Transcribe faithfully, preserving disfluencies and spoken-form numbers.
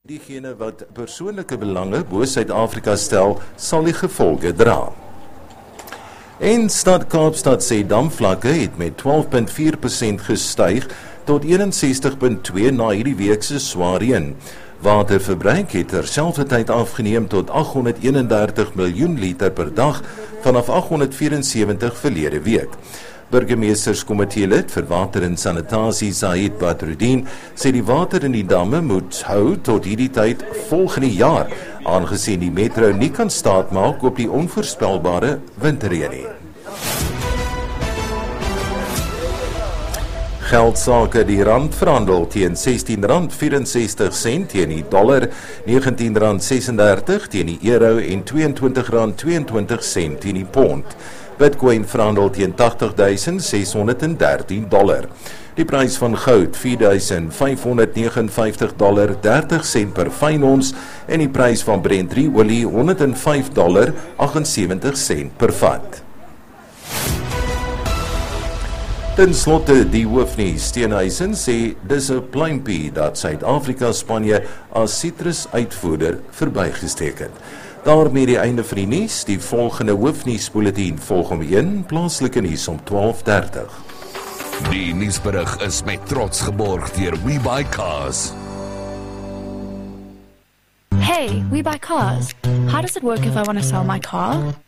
Diegene wat persoonlike belange bo Suid-Afrika stel, sal die gevolge dra. En Stad Kaapstad se damvlakke het met twaalf komma vier persent gestyg tot eenensestig komma twee na hierdie week se swaar reën. Waterverbruik het terselfdertyd afgeneem tot aghonderd eenendertig miljoen liter per dag vanaf aghonderd vierensewintig verlede week. Burgemeesterskomitee lid vir water en sanitasie Zaid Badruddin sê die water in die damme moet hou tot hierdie tyd volgende jaar, aangesien die metro nie kan staatmaak op die onvoorspelbare winterreën nie. Geldsake, die rand verhandel teen sestien rand vyf-en-sestig sent teen die dollar, negentien rand ses-en-dertig teen die euro en tweeëntwintig rand twee-en-twintig sent teen die pond. Bitcoin verhandel teen tagtig duisend ses honderd dertien dollar. Die prys van goud vier duisend vyf honderd vyf negentig dollar dertig sent per fyn ons en die prys van Brent olie honderd vyf dollar agt-en-sewentig sent per vat. Ten slotte die hoofnuus. Steenhuisen sê dis 'n pluimpie dat Suid-Afrika Spanje as sitrusuitvoerder verbygesteek het. Daarmee die einde van die nuus. Die volgende hoofnuusbulletin volg om een plaaslike nuus om twaalf dertig. Die nuusberig is met trots geborg deur WeBuyCars. Hey, We Buy Cars. How does it work if I want to sell my car?